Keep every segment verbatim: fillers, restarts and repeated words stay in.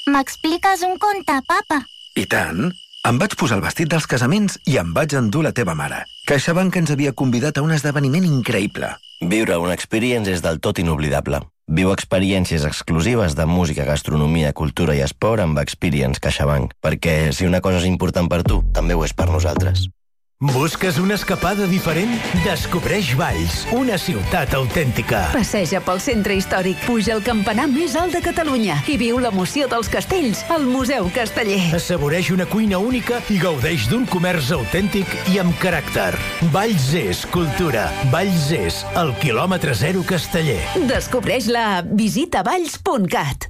M'expliques un conte, papa? I tant. Em vaig posar el vestit dels casaments i em vaig endur la teva mare. CaixaBank ens havia convidat a un esdeveniment increïble. Viure una experience és del tot inoblidable. Viu experiències exclusives de música, gastronomia, cultura i esport amb Experience CaixaBank. Perquè si una cosa és important per tu, també ho és per nosaltres. Busques una escapada diferent? Descobreix Valls, una ciutat autèntica. Passeja pel centre històric, puja al campanar més alt de Catalunya i viu l'emoció dels castells al Museu Casteller. Assaboreix una cuina única i gaudeix d'un comerç autèntic i amb caràcter. Valls és cultura. Valls és el quilòmetre zero Casteller. Descobreix-la a visita valls punt cat.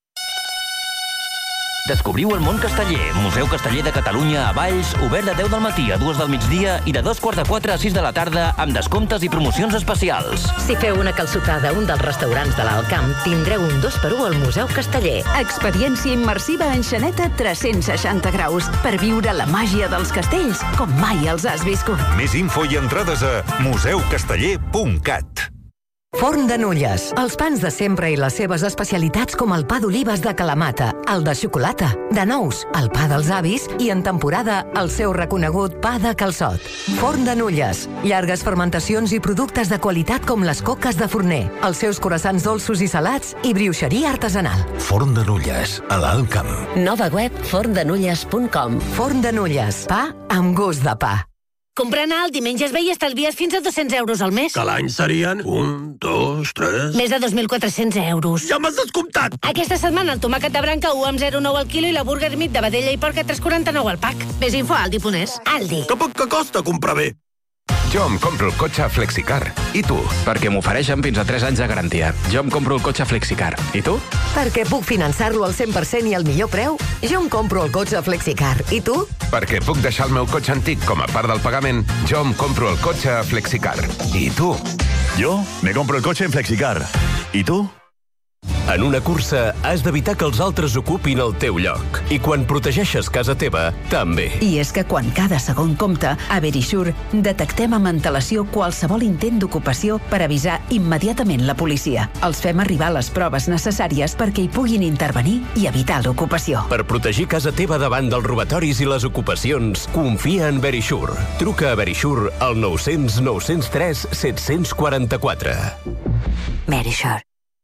Descobriu el món casteller. Museu Casteller de Catalunya a Valls, obert de deu del matí a dues del migdia i de dos quarts de quatre a sis de la tarda amb descomptes i promocions especials. Si feu una calçotada a un dels restaurants de l'Alt Camp, tindreu un dos per u al Museu Casteller. Experiència immersiva en Xaneta tres-cents seixanta graus per viure la màgia dels castells com mai els has viscut. Més info i entrades a museu casteller punt cat. Forn de Nulles. Els pans de sempre i les seves especialitats com el pa d'olives de Kalamata, el de xocolata, de nous, el pa dels avis i, en temporada, el seu reconegut pa de calçot. Forn de Nulles. Llargues fermentacions i productes de qualitat com les coques de forner, els seus croissants dolços i salats i brioixeria artesanal. Forn de Nulles, a l'Alt Camp. Nova web forn de nulles punt com. Forn de Nulles. Pa amb gust de pa. Comprant alt diumenges ve i estalvies fins a dos-cents euros al mes. Que l'any serien un, dos, tres... Més de dos mil quatre-cents euros. Ja m'has descomptat! Aquesta setmana el tomàquet de branca u amb zero coma nou al quilo i la burger meat de vedella i porc a tres coma quaranta-nou al pack. Més info a aldi punt es. Aldi. Que poc que costa comprar bé. Jo em compro el cotxe Flexicar. I tu? Perquè m'ofereixen fins a tres anys de garantia. Jo em compro el cotxe Flexicar. I tu? Perquè puc finançar-lo al cent per cent i al millor preu. Jo em compro el cotxe Flexicar. I tu? Perquè puc deixar el meu cotxe antic com a part del pagament. Jo em compro el cotxe Flexicar. I tu? Jo me compro el cotxe en Flexicar. I tu? En una cursa has d'evitar que els altres ocupin el teu lloc. I quan protegeixes casa teva, també. I és que quan cada segon compta, a Verisure detectem amb antelació qualsevol intent d'ocupació per avisar immediatament la policia. Els fem arribar les proves necessàries perquè hi puguin intervenir i evitar l'ocupació. Per protegir casa teva davant dels robatoris i les ocupacions, confia en Verisure. Truca a Verisure al nou cents nou cents tres set cents quaranta-quatre. Verisure.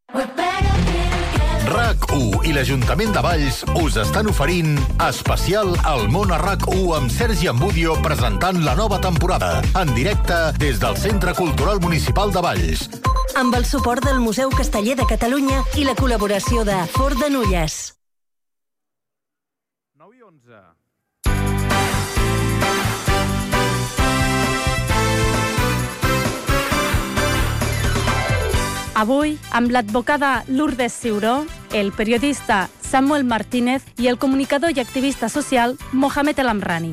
RAC u i l'Ajuntament de Valls us estan oferint especial al món a RAC u amb Sergi Ambudio presentant la nova temporada en directe des del Centre Cultural Municipal de Valls. Amb el suport del Museu Casteller de Catalunya i la col·laboració de Forn de Nulles. nou i onze. Avui, amb l'advocada Lourdes Ciuró, el periodista Samuel Martínez i el comunicador i activista social Mohamed El Amrani.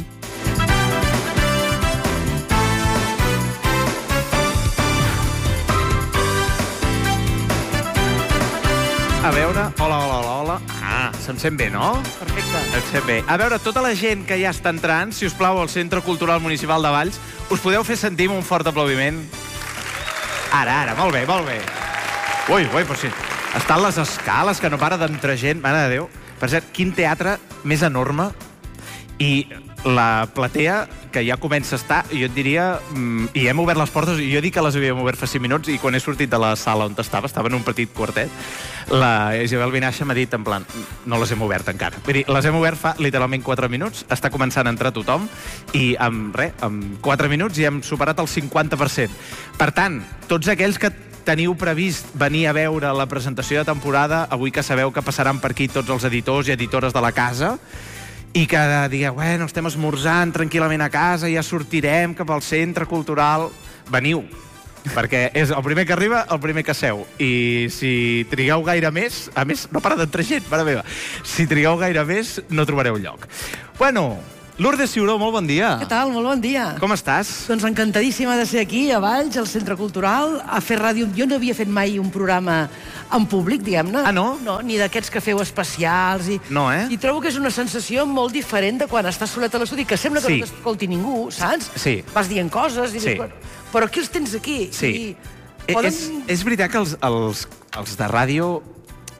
A veure, hola, hola, hola, hola. Ah, se'm sent bé, no? Perfecte. Em sent bé. A veure, tota la gent que ja està entrant, si us plau, al Centre Cultural Municipal de Valls, us podeu fer sentir un fort aplaudiment? Ara, ara, molt bé, molt bé. Ui, ui, però sí. Estan les escales, que no para d'entrar gent. Mare de Déu. Per cert, quin teatre més enorme. I la platea, que ja comença a estar, jo et diria... I hem obert les portes, i jo dic que les havíem obert fa cinc minuts, i quan he sortit de la sala on estava, estava en un petit quartet, la Isabel Vinaixa m'ha dit, en plan, no les hem obert encara. Vull dir, les hem obert fa literalment quatre minuts, està començant a entrar tothom, i amb res, amb quatre minuts ja hem superat el cinquanta per cent. Per tant, tots aquells que teniu previst venir a veure la presentació de temporada, avui que sabeu que passaran per aquí tots els editors i editores de la casa, i que digueu, bueno, estem esmorzant tranquil·lament a casa, ja sortirem cap al centre cultural, veniu, perquè és el primer que arriba, el primer que seu. I si trigueu gaire més, a més, no para d'entrar gent, mare meva, si trigueu gaire més, no trobareu lloc. Bueno, Lourdes Ciuró, molt bon dia. Què tal? Molt bon dia. Com estàs? Doncs encantadíssima de ser aquí, a Valls, al Centre Cultural, a fer ràdio. Jo no havia fet mai un programa en públic, diguem-ne. Ah, no? No, ni d'aquests que feu especials. I, no, eh? I trobo que és una sensació molt diferent de quan estàs solet a l'estudi, que sembla que sí. No t'escolti ningú, saps? Sí. Vas dient coses, i sí. dius, però aquí els tens aquí. Sí. I poden... és, és veritat que els, els, els de ràdio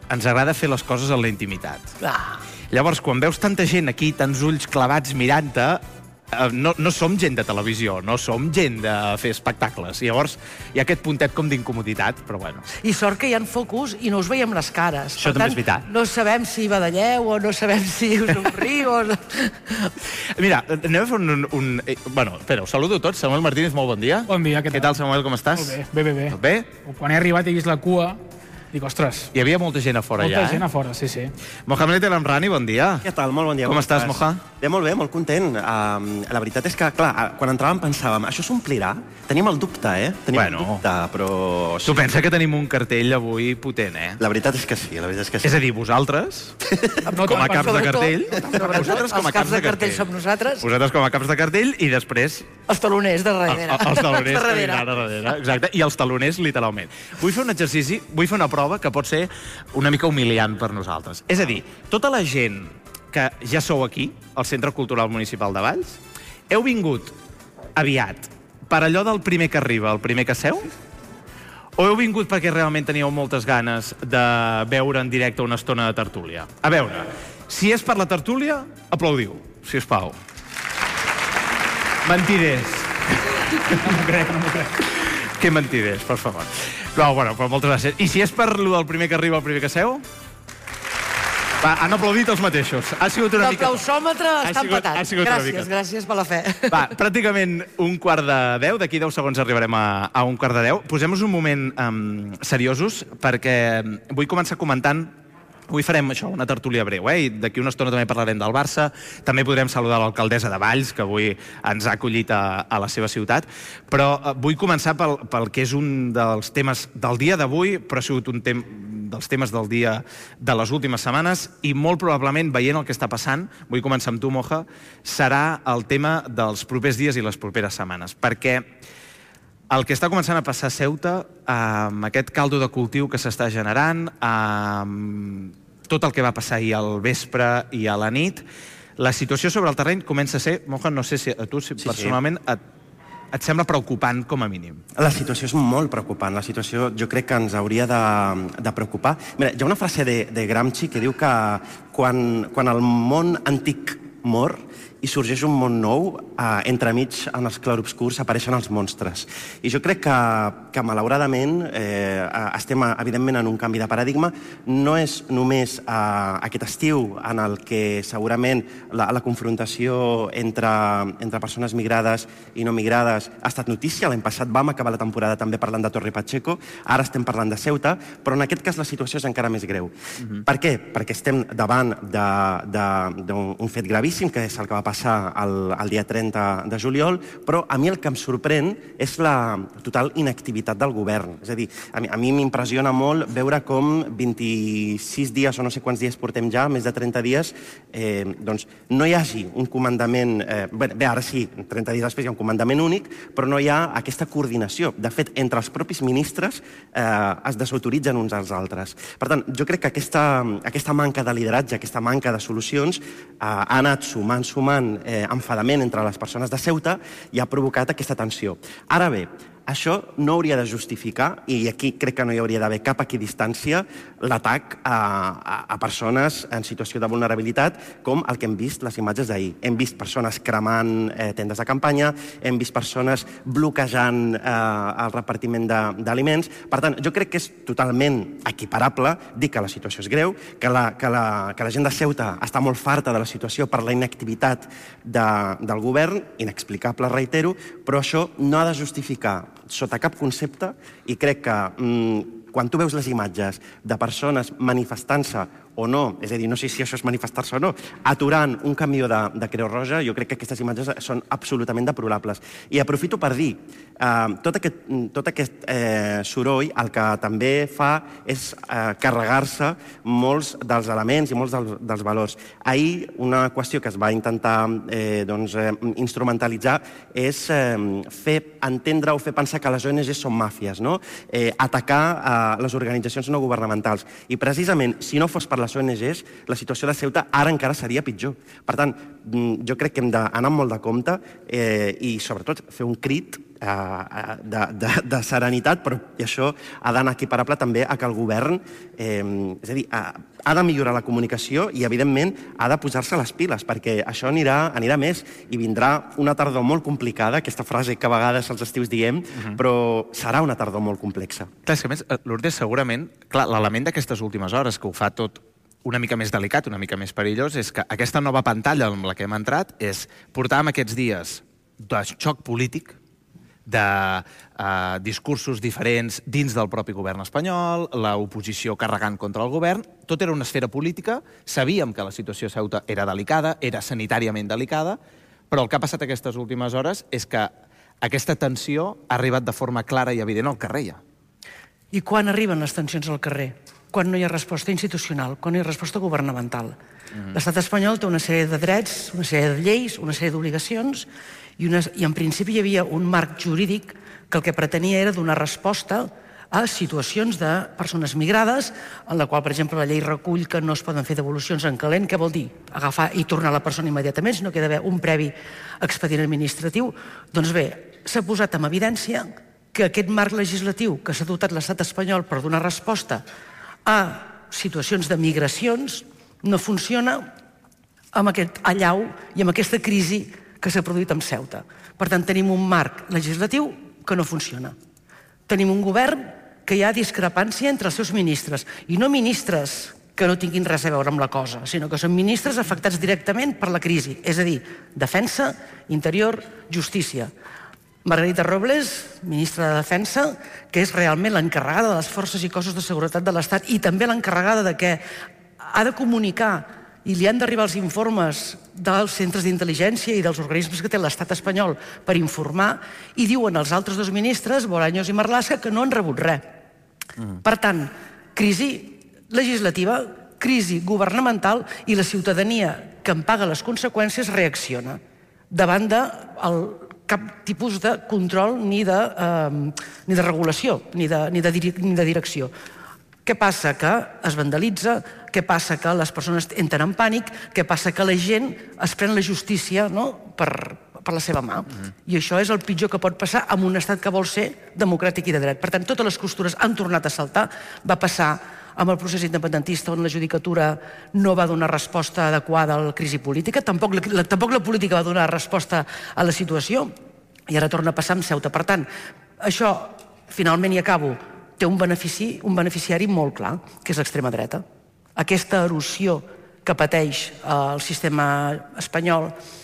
ens agrada fer les coses en la intimitat. Llavors, quan veus tanta gent aquí, tants ulls clavats mirant-te, no, no som gent de televisió, no som gent de fer espectacles. Llavors, hi ha aquest puntet com d'incomoditat, però bueno. I sort que hi ha focus i no us veiem les cares. Això també és veritat. No sabem si badalleu o no sabem si us somriu o... Mira, anem a fer un... un eh, bueno, espera, us saludo tots. Samuel Martínez, molt bon dia. Bon dia, què tal? Què tal, Samuel, com estàs? Molt bé, bé, bé. bé. Tot bé? Quan he arribat he vist la cua, dic, ostres... Hi havia molta gent a fora molta ja, eh? gent a fora, sí, sí. Mohamed El Amrani, bon dia. Què tal? Molt bon dia. Com estàs, Moja? Bé, molt bé, molt content. Uh, la veritat és que, clar, quan entràvem pensàvem, això s'omplirà? Tenim el dubte, eh? Tenim Bueno. el dubte, però... Sí. Tu pensa que tenim un cartell avui potent, eh? La veritat és que sí, la veritat és que sí. És a dir, vosaltres, com a caps de cartell, vosaltres com a caps de cartell. som nosaltres. Vosaltres com a caps de cartell i després... Els taloners de darrere. Els, els taloners De que darrere. vindran a darrere. Exacte, i els taloners literalment. Vull fer un exercici, vull fer una prova que pot ser una mica humiliant per nosaltres. És a dir, tota la gent que ja sou aquí, al Centre Cultural Municipal de Valls, heu vingut aviat per allò del primer que arriba, el primer que seu? O heu vingut perquè realment teníeu moltes ganes de veure en directe una estona de tertúlia? A veure, si és per la tertúlia, aplaudiu, sisplau. Mentiders. No m'ho crec, no m'ho crec. Que mentiders, per favor. No, bueno, però moltes gràcies. I si és per lo del primer que arriba, el primer que seu? Va, han aplaudit els mateixos. Ha sigut una mica... L'aplausòmetre està sigut- empatat. ha sigut una Gràcies, mica. gràcies per la fe. Va, pràcticament un quart de deu, d'aquí deu segons arribarem a, a un quart de deu. Posem-nos un moment um, seriosos, perquè vull començar comentant. Avui farem això, una tertúlia breu, eh? I d'aquí una estona també parlarem del Barça. També podrem saludar l'alcaldessa de Valls, que avui ens ha acollit a, a la seva ciutat. Però eh, vull començar pel, pel que és un dels temes del dia d'avui, però ha sigut un tem dels temes del dia de les últimes setmanes, i molt probablement, veient el que està passant, vull començar amb tu, Moja, serà el tema dels propers dies i les properes setmanes. Perquè el que està començant a passar a Ceuta, amb aquest caldo de cultiu que s'està generant, amb tot el que va passar ahir al vespre i a la nit, la situació sobre el terreny comença a ser, Moja, no sé si a tu si Sí, personalment et, et sembla preocupant com a mínim. La situació és molt preocupant. La situació jo crec que ens hauria de, de preocupar. Mira, hi ha una frase de, de Gramsci que diu que quan, quan el món antic mor i sorgeix un món nou, eh, entremig en els clarobscurs apareixen els monstres. I jo crec que, que malauradament, eh, estem evidentment en un canvi de paradigma. No és només eh, aquest estiu en el que segurament la, la confrontació entre, entre persones migrades i no migrades ha estat notícia. L'any passat vam acabar la temporada també parlant de Torre Pacheco, ara estem parlant de Ceuta, però en aquest cas la situació és encara més greu. Mm-hmm. Per què? Perquè estem davant d'un fet gravíssim, que és el que va passar el, el dia trenta de juliol, però a mi el que em sorprèn és la total inactivitat del govern. És a dir, a mi, a mi m'impressiona molt veure com vint-i-sis dies o no sé quants dies portem ja, més de trenta dies, eh, doncs no hi hagi un comandament... Eh, bé, bé, ara sí, trenta dies després hi ha un comandament únic, però no hi ha aquesta coordinació. De fet, entre els propis ministres eh, es desautoritzen uns als altres. Per tant, jo crec que aquesta, aquesta manca de lideratge, aquesta manca de solucions eh, ha anat sumant, sumant eh, enfadament entre les persones de Ceuta i ha provocat aquesta tensió. Ara bé, això no hauria de justificar, i aquí crec que no hi hauria d'haver cap equidistància, l'atac a, a, a persones en situació de vulnerabilitat, com el que hem vist les imatges d'ahir. Hem vist persones cremant eh, tendes de campanya, hem vist persones bloquejant eh, el repartiment d'aliments. Per tant, jo crec que és totalment equiparable dir que la situació és greu, que la, que la, que la gent de Ceuta està molt farta de la situació per la inactivitat de, del govern, inexplicable, reitero, però això no ha de justificar sota cap concepte, i crec que mm, quan tu veus les imatges de persones manifestant-se o no, és a dir, no sé si això és manifestar-se o no, aturant un camió de, de Creu Roja, jo crec que aquestes imatges són absolutament deplorables. I aprofito per dir, eh, tot aquest, tot aquest eh, soroll el que també fa és eh, carregar-se molts dels elements i molts dels, dels valors. Ahir, una qüestió que es va intentar eh, doncs, eh, instrumentalitzar és eh, fer entendre o fer pensar que les O N Ges són màfies, no? eh, atacar eh, les organitzacions no governamentals. I precisament, si no fos per les O N Ges, la situació de Ceuta ara encara seria pitjor. Per tant, jo crec que hem d'anar amb molt de compte eh, i, sobretot, fer un crit de, de, de serenitat, però i això ha d'anar equiparable també a que el govern eh, és a dir, ha, ha de millorar la comunicació i, evidentment, ha de posar-se les piles, perquè això anirà, anirà més i vindrà una tardor molt complicada, aquesta frase que a vegades als estius diem, uh-huh. però serà una tardor molt complexa. Clar, és que, a més, Lourdes, segurament, clar, l'element d'aquestes últimes hores que ho fa tot una mica més delicat, una mica més perillós, és que aquesta nova pantalla amb la que hem entrat és portàvem aquests dies de xoc polític, de uh, discursos diferents dins del propi govern espanyol, l'oposició carregant contra el govern, tot era una esfera política, sabíem que la situació a Ceuta era delicada, era sanitàriament delicada, però el que ha passat aquestes últimes hores és que aquesta tensió ha arribat de forma clara i evident al carrer ja. I quan arriben les tensions al carrer? Quan no hi ha resposta institucional, quan no hi ha resposta governamental. Mm-hmm. L'estat espanyol té una sèrie de drets, una sèrie de lleis, una sèrie d'obligacions, i, una, i en principi hi havia un marc jurídic que el que pretenia era donar resposta a situacions de persones migrades, en la qual, per exemple, la llei recull que no es poden fer devolucions en calent. Què vol dir? Agafar i tornar la persona immediatament, sinó que ha d'haver un previ expedient administratiu. Doncs bé, s'ha posat en evidència que aquest marc legislatiu que s'ha dotat l'estat espanyol per donar resposta a situacions de migracions no funciona amb aquest allau i amb aquesta crisi que s'ha produït amb Ceuta. Per tant, tenim un marc legislatiu que no funciona. Tenim un govern que hi ha discrepància entre els seus ministres, i no ministres que no tinguin res a veure amb la cosa, sinó que són ministres afectats directament per la crisi, és a dir, Defensa, Interior, Justícia. Margarita Robles, ministra de Defensa, que és realment l'encarregada de les forces i cossos de seguretat de l'Estat i també l'encarregada de que ha de comunicar i li han d'arribar els informes dels centres d'intel·ligència i dels organismes que té l'estat espanyol per informar, i diuen els altres dos ministres, Bolaños i Marlaska, que no han rebut res. Mm. Per tant, crisi legislativa, crisi governamental, i la ciutadania que en paga les conseqüències reacciona davant de el, cap tipus de control ni de, eh, ni de regulació, ni de, ni de, ni de direcció. Què passa? Que es vandalitza, què passa? Que les persones entren en pànic, què passa? Que la gent es pren la justícia, no?, per, per la seva mà. Mm-hmm. I això és el pitjor que pot passar en un estat que vol ser democràtic i de dret. Per tant, totes les costures han tornat a saltar. Va passar amb el procés independentista, on la judicatura no va donar resposta adequada a la crisi política, tampoc la, tampoc la política va donar resposta a la situació, i ara torna a passar amb Ceuta. Per tant, això, finalment, i acabo, té un, benefici, un beneficiari molt clar, que és l'extrema dreta. Aquesta erosió que pateix el sistema espanyol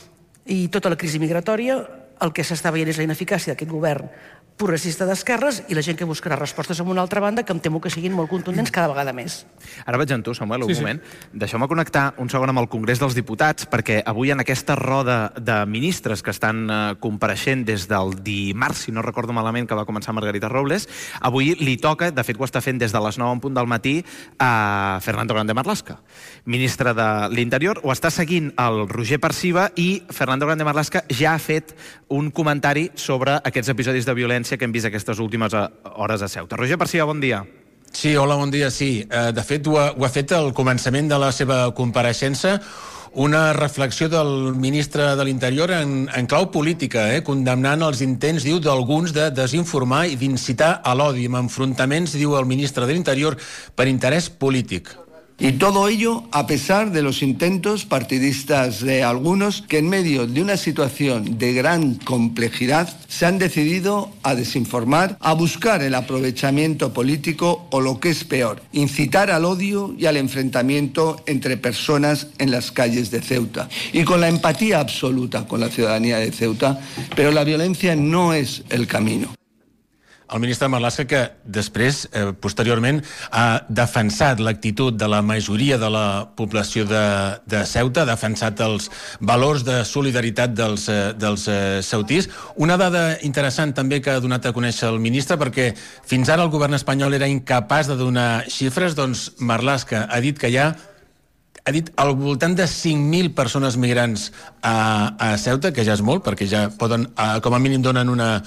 i tota la crisi migratòria, el que s'està veient és la ineficàcia d'aquest govern progressista d'esquerres i la gent que buscarà respostes en una altra banda, que em temo que siguin molt contundents cada vegada més. Ara vaig amb tu, Samuel, un sí, moment. Sí. Deixeu-me connectar un segon amb el Congrés dels Diputats, perquè avui en aquesta roda de ministres que estan uh, compareixent des del dimarts, si no recordo malament, que va començar Margarita Robles, avui li toca, de fet ho està fent des de les nou en punt del matí, a Fernando Grande Marlaska, ministre de l'Interior. Ho està seguint el Roger Perciba i Fernando Grande Marlaska ja ha fet un comentari sobre aquests episodis de violència que hem vist aquestes últimes hores a Ceuta. Roger Perciba, bon dia. Sí, hola, bon dia, sí. De fet, ho ha, ho ha fet al començament de la seva compareixença una reflexió del ministre de l'Interior en, en clau política, eh, condemnant els intents, diu, d'alguns de desinformar i d'incitar a l'odi, amb enfrontaments, diu el ministre de l'Interior, per interès polític. Y todo ello a pesar de los intentos partidistas de algunos que en medio de una situación de gran complejidad se han decidido a desinformar, a buscar el aprovechamiento político o lo que es peor, incitar al odio y al enfrentamiento entre personas en las calles de Ceuta. Y con la empatía absoluta con la ciudadanía de Ceuta, pero la violencia no es el camino. El ministre Marlaska, que després, eh, posteriorment, ha defensat l'actitud de la majoria de la població de, de Ceuta, ha defensat els valors de solidaritat dels, eh, dels eh, ceutís. Una dada interessant també que ha donat a conèixer el ministre, perquè fins ara el govern espanyol era incapaç de donar xifres, doncs Marlaska ha dit que hi ha ha dit al voltant de cinc mil persones migrants a, a Ceuta, que ja és molt, perquè ja poden, com a mínim donen una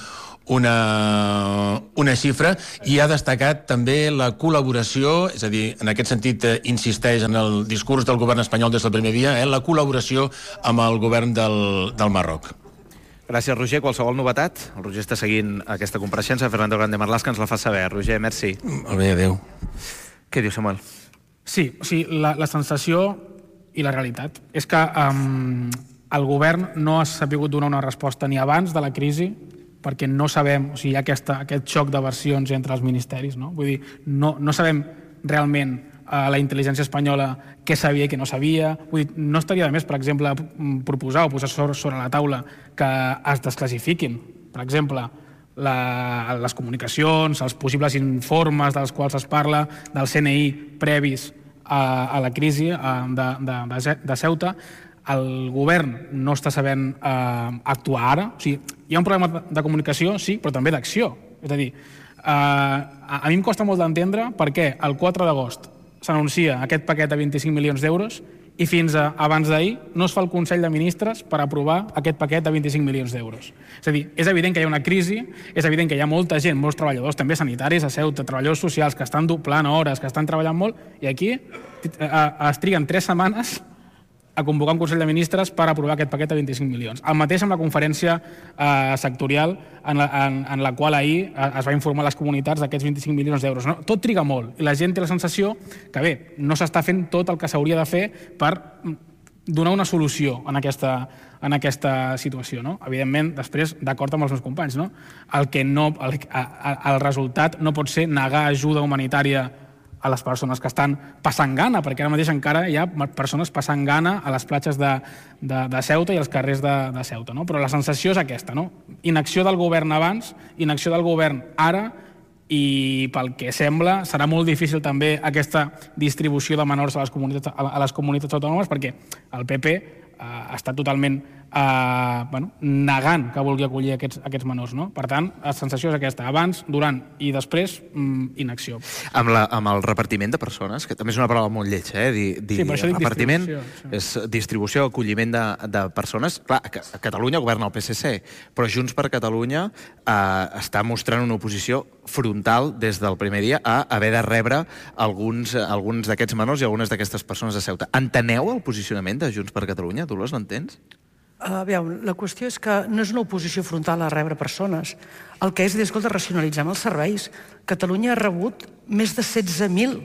Una, una xifra, i ha destacat també la col·laboració, és a dir, en aquest sentit eh, insisteix en el discurs del govern espanyol des del primer dia, eh, la col·laboració amb el govern del, del Marroc. Gràcies, Roger. Qualsevol novetat? El Roger està seguint aquesta compareixença. Fernando Grande Marlaska ens la fa saber. Roger, merci. Molt bé, adéu. Què diu, Samuel? Sí, o sigui, la, la sensació i la realitat és que um, el govern no ha sabut donar una resposta ni abans de la crisi, perquè no sabem, o sigui, hi ha aquesta, aquest xoc de versions entre els ministeris, no? Vull dir, no, no sabem realment uh, la intel·ligència espanyola què sabia i què no sabia. Vull dir, no estaria de més, per exemple, proposar o posar sobre, sobre la taula que es desclassifiquin, per exemple, La, les comunicacions, els possibles informes dels quals es parla, del C N I previs a, a la crisi a, de, de, de Ceuta. El govern no està sabent eh, actuar ara. O sigui, hi ha un problema de comunicació, sí, però també d'acció. És a dir, eh, a, a mi em costa molt d'entendre per què el quatre d'agost s'anuncia aquest paquet de vint-i-cinc milions d'euros i fins a, abans d'ahir no es fa el Consell de Ministres per aprovar aquest paquet de vint-i-cinc milions d'euros. És a dir, és evident que hi ha una crisi, és evident que hi ha molta gent, molts treballadors, també sanitaris a Ceuta, treballadors socials, que estan doblant hores, que estan treballant molt, i aquí es triguen tres setmanes a convocar un Consell de Ministres per aprovar aquest paquet de vint-i-cinc milions. El mateix amb la conferència eh, sectorial en la, en, en la qual ahir es va informar a les comunitats d'aquests vint-i-cinc milions d'euros. No? Tot triga molt i la gent té la sensació que bé, no s'està fent tot el que s'hauria de fer per donar una solució en aquesta, en aquesta situació. No? Evidentment, després, d'acord amb els meus companys, no? el, que no, el, el resultat no pot ser negar ajuda humanitària a les persones que estan passant gana, perquè ara mateix encara hi ha persones passant gana a les platges de, de, de Ceuta i als carrers de, de Ceuta. No? Però la sensació és aquesta, no? Inacció del govern abans, inacció del govern ara, i pel que sembla serà molt difícil també aquesta distribució de menors a les comunitats, a les comunitats autònomes, perquè el P P eh, està totalment eh, bueno, negant que vulgui acollir aquests, aquests menors. No? Per tant, la sensació és aquesta, abans, durant i després, mm, inacció. Amb, la, amb el repartiment de persones, que també és una paraula molt lletja, eh? Dir, dir, sí, per això dic repartiment distribució. És distribució, acolliment de, de persones. Clar, a Catalunya governa el P S C, però Junts per Catalunya eh, està mostrant una oposició frontal des del primer dia a haver de rebre alguns, alguns d'aquests menors i algunes d'aquestes persones de Ceuta. Enteneu el posicionament de Junts per Catalunya? Dolors, l'entens? Uh, veure, la qüestió és que no és una oposició frontal a rebre persones. El que és, és, escolta, racionalitzem els serveis. Catalunya ha rebut més de setze mil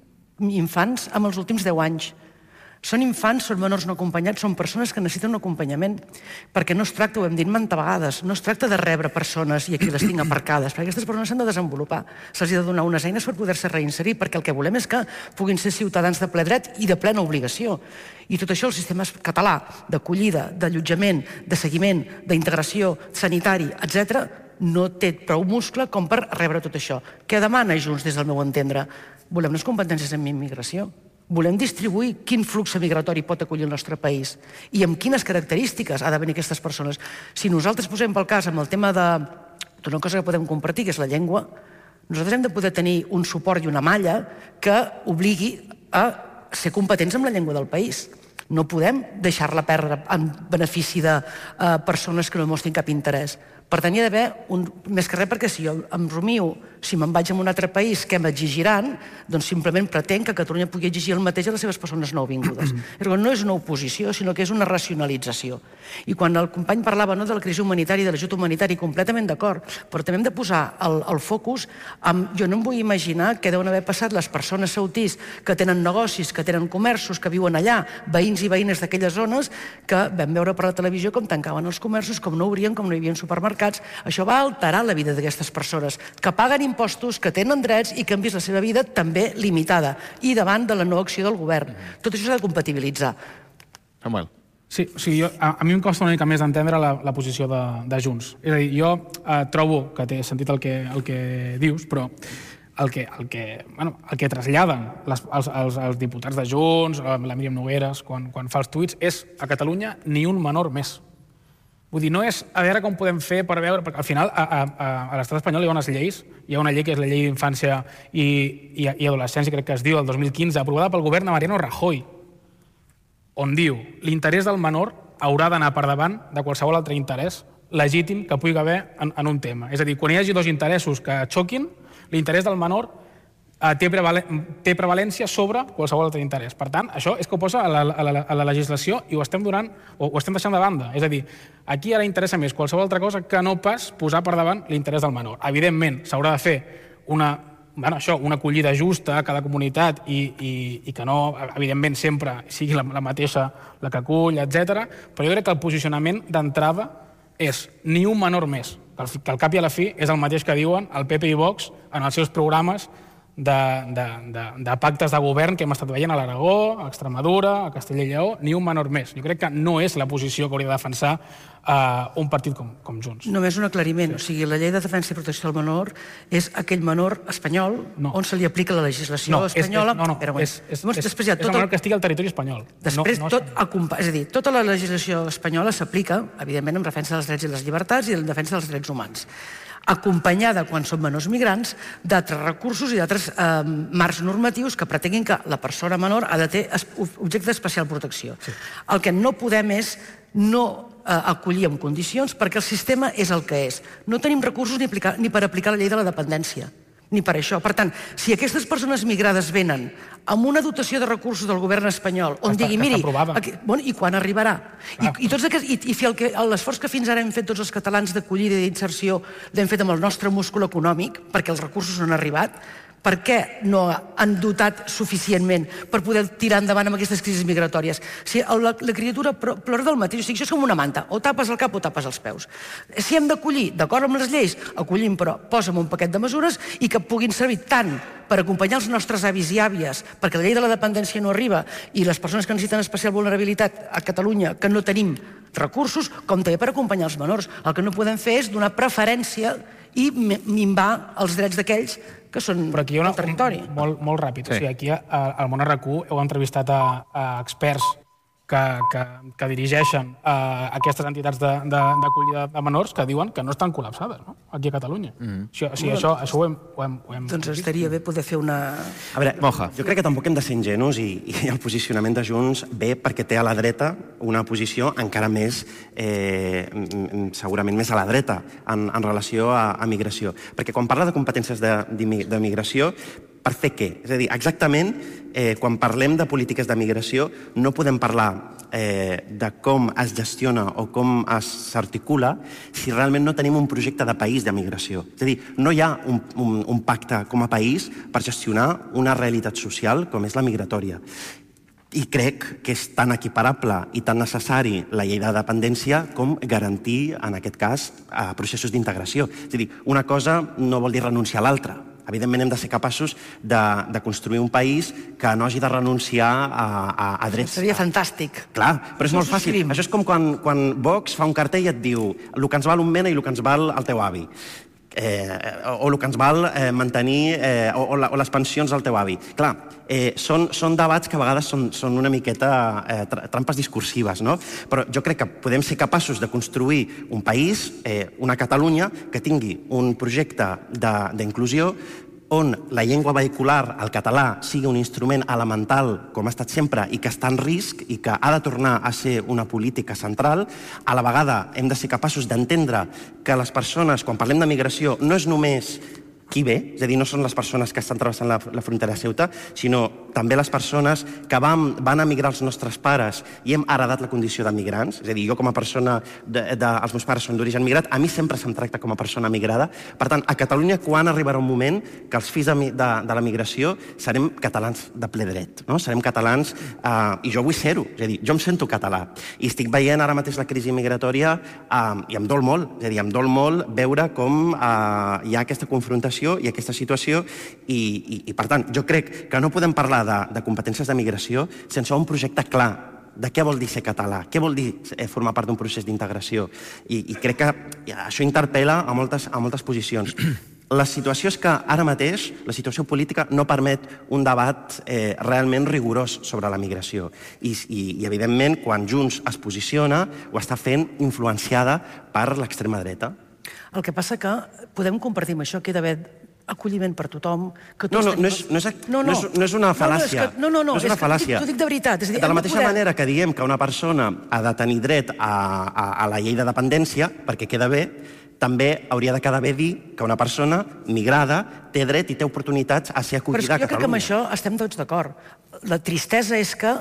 infants en els últims deu anys. Són infants, són menors no acompanyats, són persones que necessiten un acompanyament, perquè no es tracta, ho hem dit manta vegades, no es tracta de rebre persones i aquí les tinc aparcades, perquè aquestes persones s'han de desenvolupar, se'ls ha de donar unes eines per poder-se reinserir, perquè el que volem és que puguin ser ciutadans de ple dret i de plena obligació. I tot això el sistema català d'acollida, d'allotjament, de seguiment, d'integració, sanitari, etcètera, no té prou muscle com per rebre tot això. Què demana Junts, des del meu entendre? Volem les competències en immigració. Volem distribuir quin flux migratori pot acollir el nostre país i amb quines característiques ha de venir aquestes persones. Si nosaltres posem pel cas amb el tema de una cosa que podem compartir, que és la llengua, nosaltres hem de poder tenir un suport i una malla que obligui a ser competents amb la llengua del país. No podem deixar-la perdre en benefici de uh, persones que no mostrin cap interès. Per tant, hi ha d'haver, un, més que res, perquè si jo em rumio, si me'n vaig a un altre país, què m'exigiran? Doncs simplement pretenc que Catalunya pugui exigir el mateix a les seves persones nouvingudes. No és una oposició, sinó que és una racionalització. I quan el company parlava no, de la crisi humanitària i de l'ajut humanitari, completament d'acord, però també hem de posar el, el focus amb... Jo no em vull imaginar què deuen haver passat les persones sautís que tenen negocis, que tenen comerços, que viuen allà, veïns i veïnes d'aquelles zones, que vam veure per la televisió com tancaven els comerços, com no obrien, com no hi havia supermercats. Això va alterar la vida d'aquestes persones, que paguen impostos, que tenen drets i que han vist la seva vida també limitada i davant de la no acció del govern. Tot això s'ha de compatibilitzar. Samuel. Sí, o sigui, jo, a, a mi em costa una mica més d'entendre la, la posició de, de Junts. És a dir, jo eh, trobo que té sentit el que, el que dius, però el que, el que, bueno, el que traslladen les, els, els, els diputats de Junts, la Míriam Nogueres, quan, quan fa els tuits, és a Catalunya ni un menor més. Vull dir, no és a veure com podem fer per veure... Perquè al final, a, a, a l'estat espanyol hi ha unes lleis, hi ha una llei que és la llei d'infància i, i, i adolescència, crec que es diu, el dos mil quinze, aprovada pel govern de Mariano Rajoy, on diu l'interès del menor haurà d'anar per davant de qualsevol altre interès legítim que pugui haver en, en un tema. És a dir, quan hi hagi dos interessos que xoquin, l'interès del menor té, prevalen té prevalència sobre qualsevol altre interès. Per tant, això és que ho posa a la, a la, a la legislació i ho estem donant, o ho estem deixant de banda. És a dir, aquí ara interessa més qualsevol altra cosa que no pas posar per davant l'interès del menor. Evidentment, s'haurà de fer una, bueno, això, una acollida justa a cada comunitat i, i, i que no, evidentment, sempre sigui la, la mateixa la que acull, etcètera. Però jo crec que el posicionament d'entrada és ni un menor més, que al cap i a la fi és el mateix que diuen el P P i Vox en els seus programes de, de, de, de pactes de govern que hem estat veient a l'Aragó, a Extremadura, a Castella i Lleó, ni un menor més. Jo crec que no és la posició que hauria de defensar uh, un partit com, com Junts. Només un aclariment. Sí. O sigui, la llei de defensa i protecció del menor és aquell menor espanyol no. on se li aplica la legislació no, espanyola. És, és, no, no, però, bueno, és, és, llavors, és, després hi ha tot és el menor que estigui al territori espanyol. Després, no, no tot, és a dir, tota la legislació espanyola s'aplica, evidentment, en defensa dels drets i les llibertats i en defensa dels drets humans, acompanyada, quan són menors migrants, d'altres recursos i d'altres eh, marcs normatius que pretenguin que la persona menor ha de ter objecte d'especial protecció. Sí. El que no podem és no eh, acollir en condicions perquè el sistema és el que és. No tenim recursos ni, aplicar, ni per aplicar la llei de la dependència, ni per això. Per tant, si aquestes persones migrades venen amb una dotació de recursos del govern espanyol on està, digui, miri, aquí, bueno, i quan arribarà? I, i, tots aquests, i, i fer l'esforç que fins ara hem fet tots els catalans d'acollida i d'inserció l'hem fet amb el nostre múscul econòmic perquè els recursos no han arribat. Per què no han dotat suficientment per poder tirar endavant amb aquestes crisis migratòries? Si la, la criatura plora del mateix, o sigui, això és com una manta, o tapes el cap o tapes els peus. Si hem d'acollir, d'acord amb les lleis, acollim, però posa'm un paquet de mesures i que puguin servir tant per acompanyar els nostres avis i àvies, perquè la llei de la dependència no arriba, i les persones que necessiten especial vulnerabilitat a Catalunya, que no tenim recursos, com també per acompanyar els menors. El que no podem fer és donar preferència i minvar els drets d'aquells que són Però aquí hi ha una, al territori. Molt, molt ràpid. Sí. O sigui, aquí al Món R Q heu entrevistat a, a experts que, que, que dirigeixen uh, aquestes entitats d'acollida de, de, de menors que diuen que no estan col·lapsades, no? Aquí a Catalunya. Mm-hmm. O sigui, o sigui, això, això ho hem... Ho hem, ho hem doncs estaria bé poder fer una... A veure, Moja. Jo crec que tampoc hem de ser ingenus i, i el posicionament de Junts ve perquè té a la dreta una posició encara més, eh, segurament més a la dreta en, en relació a, a migració. Perquè quan parla de competències de, de, de migració, per fer què? És a dir, exactament, eh, quan parlem de polítiques de migració, no podem parlar eh, de com es gestiona o com s'articula si realment no tenim un projecte de país de migració. És a dir, no hi ha un, un, un pacte com a país per gestionar una realitat social com és la migratòria. I crec que és tan equiparable i tan necessari la llei de dependència com garantir, en aquest cas, processos d'integració. És a dir, una cosa no vol dir renunciar a l'altra. Evidentment hem de ser capaços de, de construir un país que no hagi de renunciar a, a, a drets. Seria fantàstic. Clar, però és molt fàcil. Això és com quan, quan Vox fa un cartell i et diu el que ens val un mena i el que ens val el teu avi. Eh, o el que ens val eh, mantenir eh, o, o, la, o les pensions del teu avi. Clar, eh, són, són debats que a vegades són, són una miqueta eh, trampes discursives, no? Però jo crec que podem ser capaços de construir un país, eh, una Catalunya, que tingui un projecte d'inclusió on la llengua vehicular, el català, sigui un instrument elemental, com ha estat sempre, i que està en risc i que ha de tornar a ser una política central. A la vegada hem de ser capaços d'entendre que les persones, quan parlem de migració, no és només qui ve, és a dir, no són les persones que estan travessant la, la frontera a Ceuta, sinó també les persones que van, van emigrar els nostres pares i hem heredat la condició de migrants. És a dir, jo com a persona, de, de, els meus pares són d'origen migrat, a mi sempre se'm tracta com a persona migrada. Per tant, a Catalunya, quan arribarà un moment que els fills de, de, de la migració serem catalans de ple dret, no? Serem catalans, eh, i jo vull ser-ho, és a dir, jo em sento català. I estic veient ara mateix la crisi migratòria eh, i em dol molt, és a dir, em dol molt veure com eh, hi ha aquesta confrontació i aquesta situació i, i, i per tant, jo crec que no podem parlar de, de competències de migració sense un projecte clar de què vol dir ser català, què vol dir eh, formar part d'un procés d'integració. I, I crec que ja, això interpel·la a moltes, a moltes posicions. La situació és que ara mateix la situació política no permet un debat eh, realment rigorós sobre la migració. I, i, I, evidentment, quan Junts es posiciona, ho està fent influenciada per l'extrema dreta. El que passa que podem compartir amb això que hi ha d'haver acolliment per tothom... Que no, no, no és, no, és, no, no. no és una fal·làcia. No, no, no, no és una fal·làcia. T'ho dic de veritat. És a dir, de la mateixa poder... manera que diem que una persona ha de tenir dret a, a, a la llei de dependència, perquè queda bé, també hauria de quedar bé dir que una persona migrada té dret i té oportunitats a ser acollida a Catalunya. Però jo crec que amb això estem tots d'acord. La tristesa és que